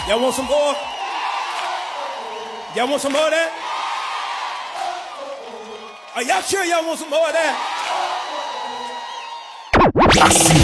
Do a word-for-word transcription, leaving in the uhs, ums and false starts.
Y'all want some more? Y'all want some more of that? Are y'all sure y'all want some more of that? Assim